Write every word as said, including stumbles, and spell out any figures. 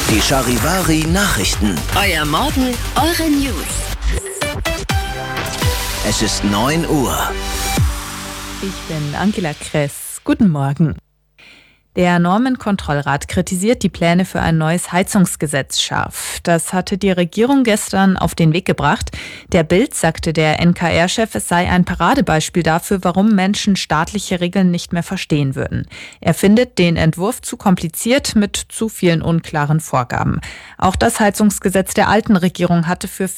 Die Charivari Nachrichten. Euer Morgen, eure News. Es ist neun Uhr. Ich bin Angela Kress. Guten Morgen. Der Normenkontrollrat kritisiert die Pläne für ein neues Heizungsgesetz scharf. Das hatte die Regierung gestern auf den Weg gebracht. Der Bild sagte der N K R-Chef, es sei ein Paradebeispiel dafür, warum Menschen staatliche Regeln nicht mehr verstehen würden. Er findet den Entwurf zu kompliziert mit zu vielen unklaren Vorgaben. Auch das Heizungsgesetz der alten Regierung hatte für